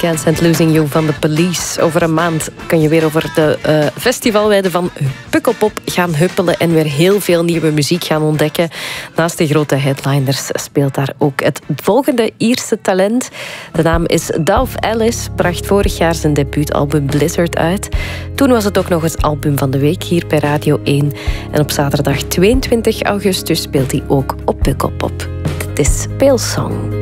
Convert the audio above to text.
Can't Stand Losing You van The Police. Over een maand kan je weer over de festivalweide van Pukkelpop gaan huppelen en weer heel veel nieuwe muziek gaan ontdekken. Naast de grote headliners speelt daar ook het volgende Ierse talent. De naam is Dove Ellis, bracht vorig jaar zijn debuutalbum Blizzard uit. Toen was het ook nog het album van de week hier bij Radio 1. En op zaterdag 22 augustus speelt hij ook op Pukkelpop. Het is Pale Song.